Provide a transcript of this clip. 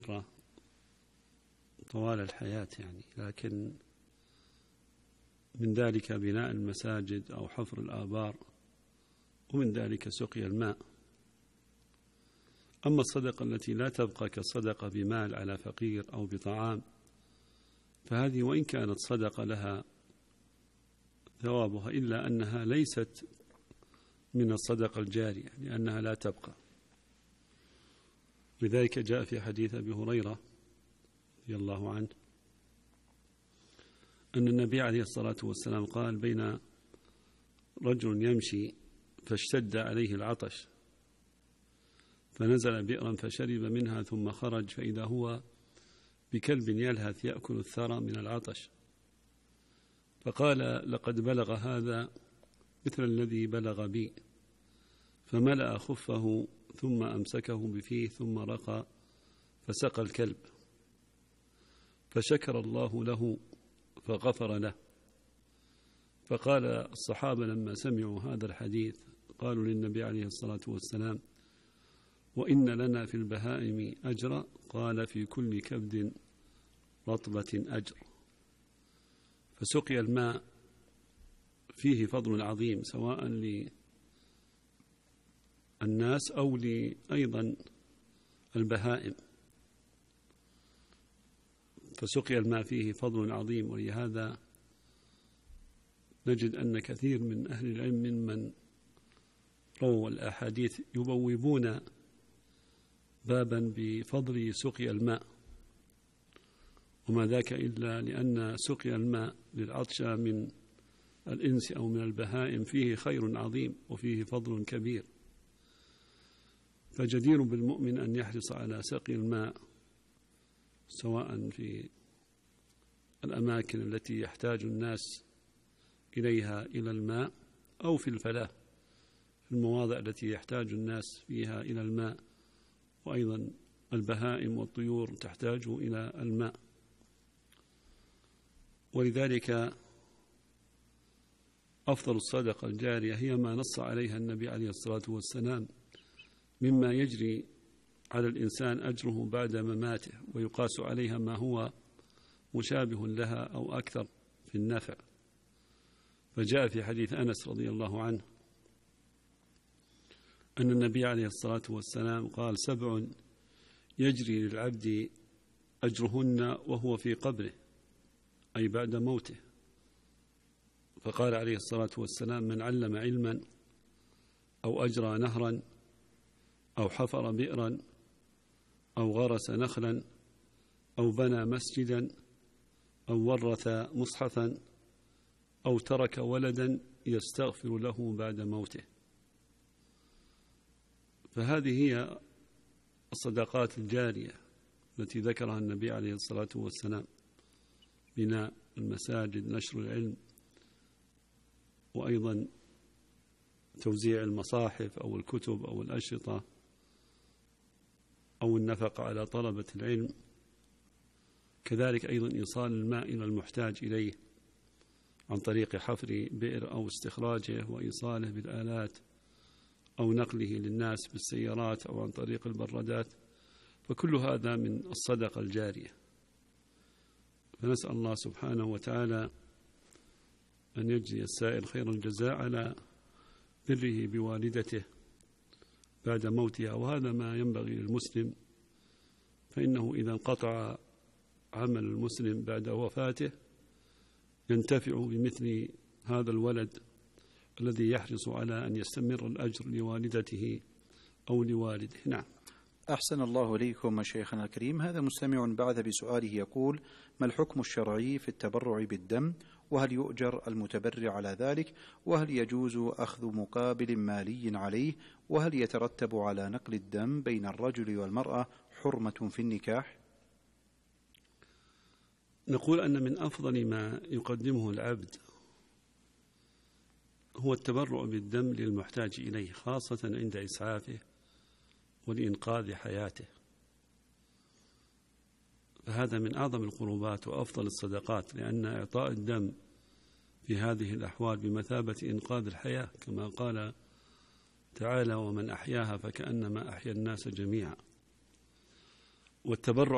طوال الحياة يعني، لكن من ذلك بناء المساجد أو حفر الآبار، ومن ذلك سقي الماء. أما الصدقة التي لا تبقى كالصدقة بمال على فقير أو بطعام، فهذه وإن كانت صدقة لها ثوابها، إلا أنها ليست من الصدقة الجارية لأنها لا تبقى. لذلك جاء في حديث أبي هريرة رضي الله عنه أن النبي عليه الصلاة والسلام قال: بين رجل يمشي فاشتد عليه العطش فنزل بئرا فشرب منها ثم خرج فإذا هو بكلب يلهث يأكل الثرى من العطش، فقال: لقد بلغ هذا مثل الذي بلغ بي، فملأ خفه ثم أمسكه بفيه ثم رقى فسقى الكلب، فشكر الله له فغفر له. فقال الصحابة لما سمعوا هذا الحديث قالوا للنبي عليه الصلاة والسلام: وإن لنا في البهائم أجرا؟ قال: في كل كبد رطبة أجر. فسقي الماء فيه فضل عظيم سواء للناس أو أيضا البهائم، فسقي الماء فيه فضل عظيم. ولهذا نجد أن كثير من أهل العلم ممن رووا الأحاديث يبوبون بابا بفضل سقي الماء، وما ذاك إلا لأن سقي الماء للعطشى من الإنس أو من البهائم فيه خير عظيم وفيه فضل كبير، فجدير بالمؤمن أن يحرص على سقي الماء سواء في الأماكن التي يحتاج الناس إليها إلى الماء أو في الفلاة في المواضع التي يحتاج الناس فيها إلى الماء، وأيضا البهائم والطيور تحتاج إلى الماء. ولذلك أفضل الصدقة الجارية هي ما نص عليها النبي عليه الصلاة والسلام مما يجري على الإنسان أجره بعد مماته، ويقاس عليها ما هو مشابه لها أو أكثر في النفع. فجاء في حديث أنس رضي الله عنه أن النبي عليه الصلاة والسلام قال: 7 يجري للعبد أجرهن وهو في قبره، أي بعد موته. فقال عليه الصلاة والسلام: من علم علما أو أجرى نهرا أو حفر بئرا أو غرس نخلا أو بنى مسجدا أو ورث مصحفا أو ترك ولدا يستغفر له بعد موته. فهذه هي الصدقات الجارية التي ذكرها النبي عليه الصلاة والسلام: بناء المساجد، نشر العلم، وأيضا توزيع المصاحف أو الكتب أو الأشرطة أو النفقة على طلبة العلم، كذلك أيضا إيصال الماء إلى المحتاج إليه عن طريق حفر بئر أو استخراجه وإيصاله بالآلات أو نقله للناس بالسيارات أو عن طريق البرادات، فكل هذا من الصدقة الجارية. فنسأل الله سبحانه وتعالى أن يجزي السائل خير الجزاء على بره بوالدته بعد موتها، وهذا ما ينبغي للمسلم، فإنه إذا انقطع عمل المسلم بعد وفاته ينتفع بمثل هذا الولد الذي يحرص على أن يستمر الأجر لوالدته أو لوالده. نعم. أحسن الله إليكم شيخنا الكريم. هذا مستمع بعث بسؤاله يقول: ما الحكم الشرعي في التبرع بالدم؟ وهل يؤجر المتبرع على ذلك؟ وهل يجوز أخذ مقابل مالي عليه؟ وهل يترتب على نقل الدم بين الرجل والمرأة حرمة في النكاح؟ نقول أن من أفضل ما يقدمه العبد هو التبرع بالدم للمحتاج إليه، خاصة عند إسعافه ولإنقاذ حياته، فهذا من أعظم القربات وأفضل الصدقات، لأن إعطاء الدم في هذه الأحوال بمثابة إنقاذ الحياة، كما قال تعالى: ومن أحياها فكأنما أحيا الناس جميعا. والتبرع